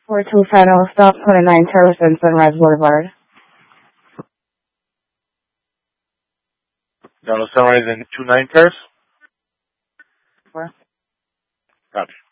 4-2 final stop, 29 Terrace and Sunrise Boulevard. Down to Sunrise and 29 Terrace? Where? Copy.